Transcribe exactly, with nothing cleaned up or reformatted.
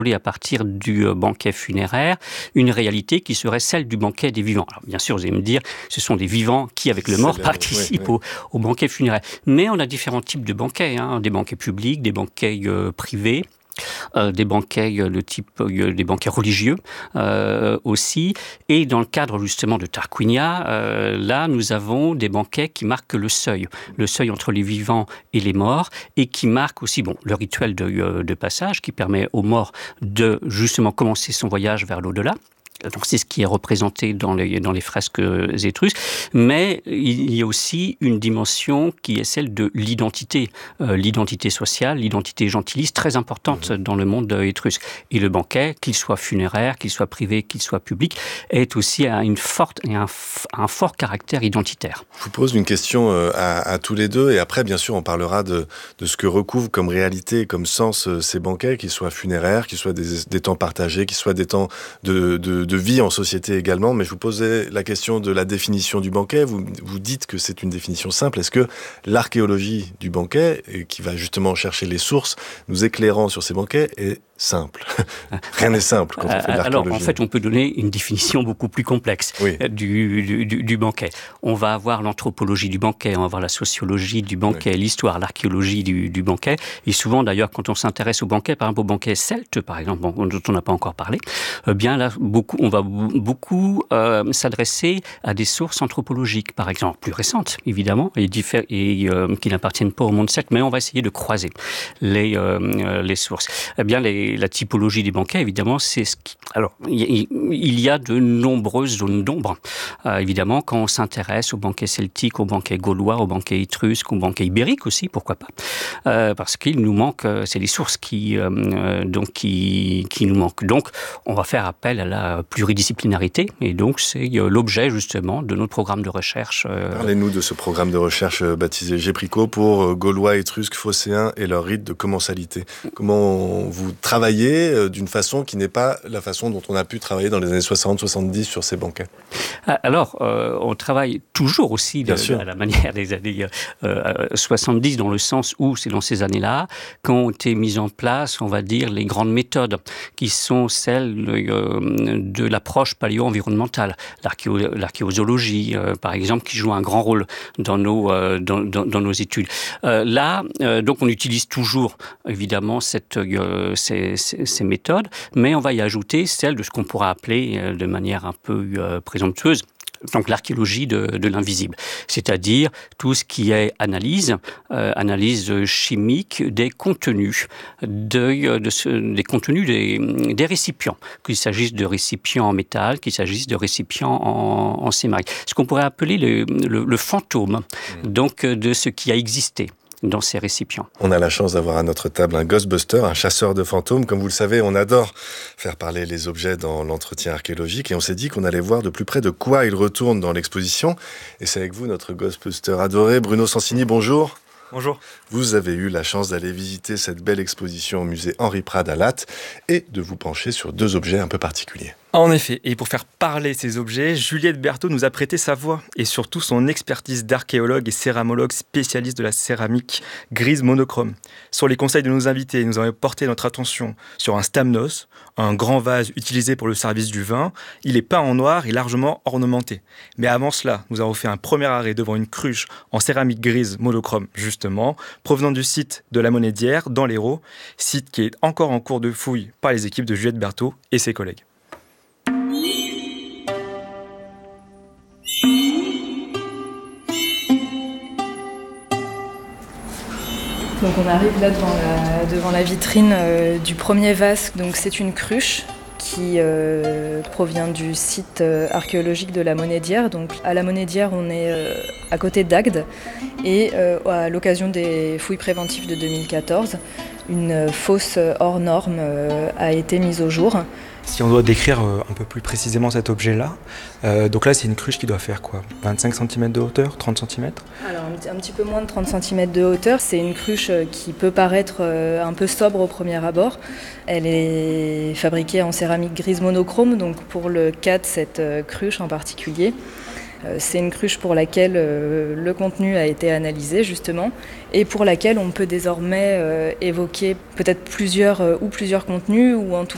à partir du banquet funéraire, une réalité qui serait celle du banquet des vivants. Alors, bien sûr, vous allez me dire, ce sont des vivants qui, avec le mort, participent oui, oui. Au, au banquet funéraire. Mais on a différents types de banquets, hein, des banquets publics, des banquets euh, privés. Euh, des banquets de euh, type euh, des banquets religieux euh, aussi, et dans le cadre justement de Tarquinia, euh, là nous avons des banquets qui marquent le seuil, le seuil entre les vivants et les morts, et qui marquent aussi bon le rituel de, euh, de passage qui permet aux morts de justement commencer son voyage vers l'au-delà. Donc c'est ce qui est représenté dans les, dans les fresques étrusques, mais il y a aussi une dimension qui est celle de l'identité, euh, l'identité sociale, l'identité gentiliste, très importante mmh. dans le monde étrusque. Et le banquet, qu'il soit funéraire, qu'il soit privé, qu'il soit public, est aussi à une forte, un, un fort caractère identitaire. Je vous pose une question à, à tous les deux, et après bien sûr on parlera de, de ce que recouvrent comme réalité, comme sens ces banquets, qu'ils soient funéraires, qu'ils soient des, des temps partagés, qu'ils soient des temps de, de de vie en société également, mais je vous posais la question de la définition du banquet. Vous, vous dites que c'est une définition simple. Est-ce que l'archéologie du banquet, qui va justement chercher les sources, nous éclairant sur ces banquets, est simple? Rien n'est simple quand on fait de l'archéologie. Alors, en fait, on peut donner une définition beaucoup plus complexe oui. du, du, du, du banquet. On va avoir l'anthropologie du banquet, on va avoir la sociologie du banquet, oui. l'histoire, l'archéologie du, du banquet. Et souvent, d'ailleurs, quand on s'intéresse au banquet, par exemple au banquet celte, par exemple, bon, dont on n'a pas encore parlé, eh bien là, beaucoup, on va beaucoup euh, s'adresser à des sources anthropologiques, par exemple, plus récentes, évidemment, et, diffé- et euh, qui n'appartiennent pas au monde celte, mais on va essayer de croiser les, euh, les sources. Eh bien, les, la typologie des banquets, évidemment, c'est ce qui... Alors, il, il y a de nombreuses zones d'ombre. Euh, évidemment, quand on s'intéresse aux banquets celtiques, aux banquets gaulois, aux banquets étrusques, aux banquets ibériques aussi, pourquoi pas, euh, parce qu'il nous manque, c'est les sources qui, euh, donc, qui, qui nous manquent. Donc, on va faire appel à la pluridisciplinarité, et donc c'est l'objet justement de notre programme de recherche. Parlez-nous de ce programme de recherche baptisé Géprico pour Gaulois, Étrusques, Phocéens et leur rite de commensalité. Comment vous travaillez d'une façon qui n'est pas la façon dont on a pu travailler dans les années soixante soixante-dix sur ces banquets? Alors, euh, on travaille toujours aussi de, de, à la manière des années euh, soixante-dix, dans le sens où c'est dans ces années-là qu'ont été mises en place, on va dire, les grandes méthodes qui sont celles euh, de l'approche paléo-environnementale, l'archéo, l'archéozoologie, euh, par exemple, qui joue un grand rôle dans nos, euh, dans, dans, dans nos études. Euh, là, euh, donc, on utilise toujours, évidemment, cette, euh, ces, ces, ces méthodes, mais on va y ajouter celle de ce qu'on pourrait appeler, euh, de manière un peu euh, présomptueuse, donc l'archéologie de, de l'invisible, c'est-à-dire tout ce qui est analyse, euh, analyse chimique des contenus, de, de ce, des contenus des, des récipients, qu'il s'agisse de récipients en métal, qu'il s'agisse de récipients en, en céramique, ce qu'on pourrait appeler le, le, le fantôme, donc de ce qui a existé dans ces récipients. On a la chance d'avoir à notre table un Ghostbuster, un chasseur de fantômes. Comme vous le savez, on adore faire parler les objets dans l'entretien archéologique, et on s'est dit qu'on allait voir de plus près de quoi ils retournent dans l'exposition. Et c'est avec vous, notre Ghostbuster adoré. Bruno Sansini, bonjour. Bonjour. Vous avez eu la chance d'aller visiter cette belle exposition au musée Henri Prade à Lattes et de vous pencher sur deux objets un peu particuliers. En effet, et pour faire parler ces objets, Juliette Berthaud nous a prêté sa voix et surtout son expertise d'archéologue et céramologue spécialiste de la céramique grise monochrome. Sur les conseils de nos invités, nous avons porté notre attention sur un stamnos, un grand vase utilisé pour le service du vin. Il est peint en noir et largement ornementé. Mais avant cela, nous avons fait un premier arrêt devant une cruche en céramique grise monochrome, justement, provenant du site de la Monnaie d'Hyères, dans l'Hérault, site qui est encore en cours de fouille par les équipes de Juliette Berthaud et ses collègues. Donc on arrive là devant la, devant la vitrine euh, du premier vase. Donc c'est une cruche qui euh, provient du site euh, archéologique de la Monnaie d'Hyères. Donc à la Monnaie d'Hyères, on est euh, à côté d'Agde, et euh, à l'occasion des fouilles préventives de deux mille quatorze, une fosse hors norme euh, a été mise au jour. Si on doit décrire un peu plus précisément cet objet-là, euh, donc là c'est une cruche qui doit faire quoi, vingt-cinq centimètres de hauteur, trente centimètres? Alors un, un petit peu moins de trente centimètres de hauteur. C'est une cruche qui peut paraître un peu sobre au premier abord. Elle est fabriquée en céramique grise monochrome, donc pour le cas de cette cruche en particulier. C'est une cruche pour laquelle le contenu a été analysé justement, et pour laquelle on peut désormais évoquer peut-être plusieurs ou plusieurs contenus, ou en tout